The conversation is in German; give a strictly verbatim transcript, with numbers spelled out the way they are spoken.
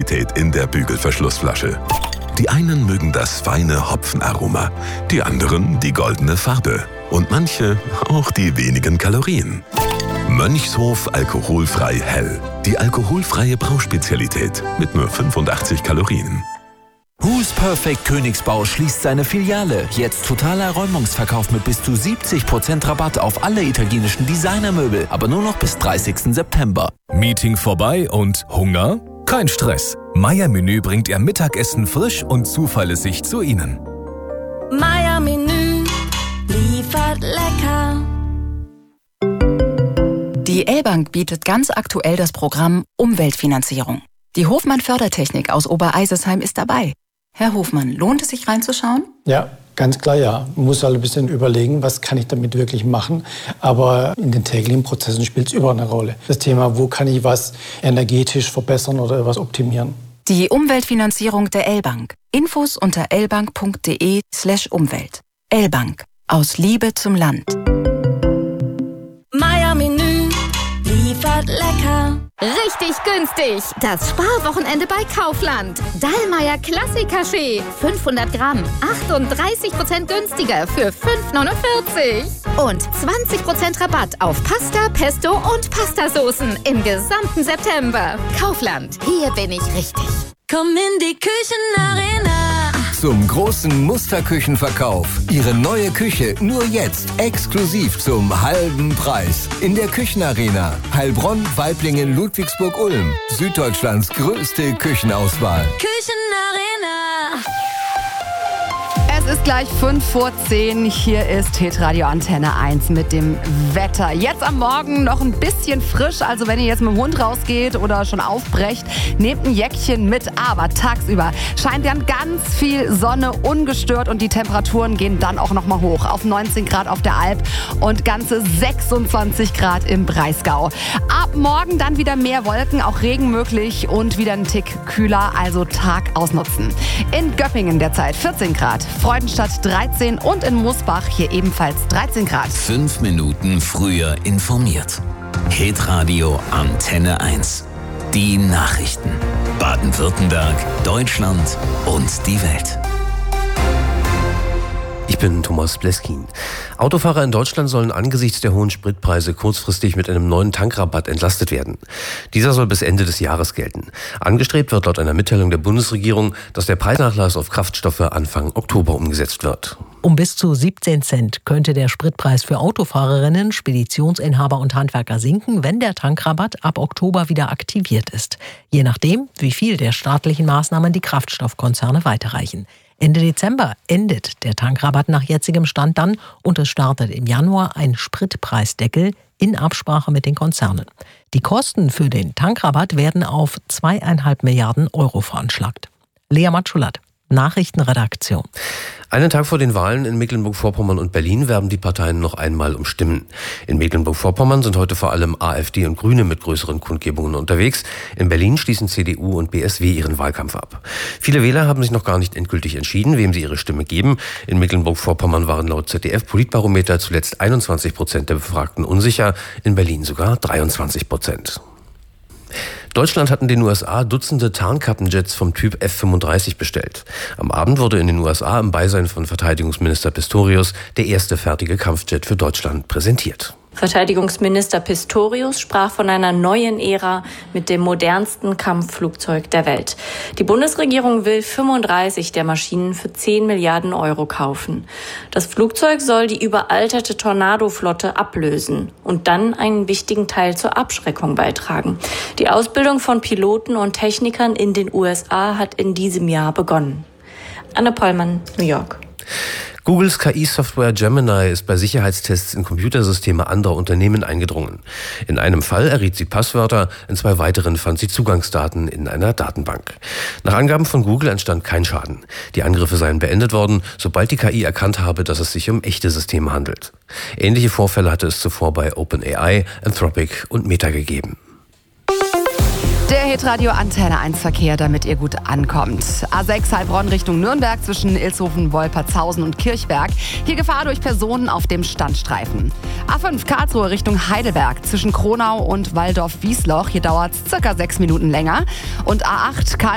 Spezialität in der Bügelverschlussflasche. Die einen mögen das feine Hopfenaroma, die anderen die goldene Farbe und manche auch die wenigen Kalorien. Mönchshof alkoholfrei hell. Die alkoholfreie Brauspezialität mit nur fünfundachtzig Kalorien. Who's Perfect Königsbau schließt seine Filiale. Jetzt totaler Räumungsverkauf mit bis zu siebzig Prozent Rabatt auf alle italienischen Designermöbel. Aber nur noch bis dreißigsten September. Meeting vorbei und Hunger? Kein Stress. Meier Menü bringt Ihr Mittagessen frisch und zuverlässig zu Ihnen. Meier Menü liefert lecker. Die L-Bank bietet ganz aktuell das Programm Umweltfinanzierung. Die Hofmann Fördertechnik aus Obereisesheim ist dabei. Herr Hofmann, lohnt es sich reinzuschauen? Ja, ganz klar ja. Man muss halt ein bisschen überlegen, was kann ich damit wirklich machen. Aber in den täglichen Prozessen spielt es überall eine Rolle. Das Thema, wo kann ich was energetisch verbessern oder was optimieren. Die Umweltfinanzierung der L-Bank. Infos unter lbank.de slash Umwelt. L-Bank. Aus Liebe zum Land. Meier Menü liefert lecker. Richtig günstig. Das Sparwochenende bei Kaufland. Dallmayr Klassik-Kaffee. fünfhundert Gramm. achtunddreißig Prozent günstiger für fünf neunundvierzig. Und zwanzig Prozent Rabatt auf Pasta, Pesto und Pastasoßen im gesamten September. Kaufland. Hier bin ich richtig. Komm in die Küchenarena. Zum großen Musterküchenverkauf. Ihre neue Küche nur jetzt exklusiv zum halben Preis. In der Küchenarena. Heilbronn, Waiblingen, Ludwigsburg-Ulm. Süddeutschlands größte Küchenauswahl. Küchenarena. Es ist gleich fünf vor zehn. Hier ist Hitradio Antenne eins mit dem Wetter. Jetzt am Morgen noch ein bisschen frisch. Also wenn ihr jetzt mit dem Hund rausgeht oder schon aufbrecht, nehmt ein Jäckchen mit. Aber tagsüber scheint dann ganz viel Sonne ungestört und die Temperaturen gehen dann auch noch mal hoch. Auf neunzehn Grad auf der Alp und ganze sechsundzwanzig Grad im Breisgau. Ab morgen dann wieder mehr Wolken, auch Regen möglich und wieder ein Tick kühler. Also Tag ausnutzen. In Göppingen derzeit vierzehn Grad. Freudenstadt dreizehn und in Mosbach hier ebenfalls dreizehn Grad. Fünf Minuten früher informiert. Hitradio Antenne eins. Die Nachrichten. Baden-Württemberg, Deutschland und die Welt. Ich bin Thomas Bleskin. Autofahrer in Deutschland sollen angesichts der hohen Spritpreise kurzfristig mit einem neuen Tankrabatt entlastet werden. Dieser soll bis Ende des Jahres gelten. Angestrebt wird laut einer Mitteilung der Bundesregierung, dass der Preisnachlass auf Kraftstoffe Anfang Oktober umgesetzt wird. Um bis zu siebzehn Cent könnte der Spritpreis für Autofahrerinnen, Speditionsinhaber und Handwerker sinken, wenn der Tankrabatt ab Oktober wieder aktiviert ist. Je nachdem, wie viel der staatlichen Maßnahmen die Kraftstoffkonzerne weiterreichen. Ende Dezember endet der Tankrabatt nach jetzigem Stand dann und es startet im Januar ein Spritpreisdeckel in Absprache mit den Konzernen. Die Kosten für den Tankrabatt werden auf zweieinhalb Milliarden Euro veranschlagt. Lea Matschulat, Nachrichtenredaktion. Einen Tag vor den Wahlen in Mecklenburg-Vorpommern und Berlin werben die Parteien noch einmal um Stimmen. In Mecklenburg-Vorpommern sind heute vor allem AfD und Grüne mit größeren Kundgebungen unterwegs. In Berlin schließen C D U und B S W ihren Wahlkampf ab. Viele Wähler haben sich noch gar nicht endgültig entschieden, wem sie ihre Stimme geben. In Mecklenburg-Vorpommern waren laut Z D F-Politbarometer zuletzt einundzwanzig Prozent der Befragten unsicher, in Berlin sogar dreiundzwanzig Prozent. Deutschland hat in den U S A Dutzende Tarnkappenjets vom Typ F fünfunddreißig bestellt. Am Abend wurde in den U S A im Beisein von Verteidigungsminister Pistorius der erste fertige Kampfjet für Deutschland präsentiert. Verteidigungsminister Pistorius sprach von einer neuen Ära mit dem modernsten Kampfflugzeug der Welt. Die Bundesregierung will fünfunddreißig der Maschinen für zehn Milliarden Euro kaufen. Das Flugzeug soll die überalterte Tornado-Flotte ablösen und dann einen wichtigen Teil zur Abschreckung beitragen. Die Ausbildung von Piloten und Technikern in den U S A hat in diesem Jahr begonnen. Anne Pollmann, New York. Googles K I-Software Gemini ist bei Sicherheitstests in Computersysteme anderer Unternehmen eingedrungen. In einem Fall erriet sie Passwörter, in zwei weiteren fand sie Zugangsdaten in einer Datenbank. Nach Angaben von Google entstand kein Schaden. Die Angriffe seien beendet worden, sobald die K I erkannt habe, dass es sich um echte Systeme handelt. Ähnliche Vorfälle hatte es zuvor bei OpenAI, Anthropic und Meta gegeben. Der Hitradio Antenne eins Verkehr, damit ihr gut ankommt. A sechs Heilbronn Richtung Nürnberg zwischen Ilshofen, Wolpertshausen und Kirchberg. Hier Gefahr durch Personen auf dem Standstreifen. A fünf Karlsruhe Richtung Heidelberg zwischen Kronau und Walldorf-Wiesloch. Hier dauert es circa sechs Minuten länger. Und A acht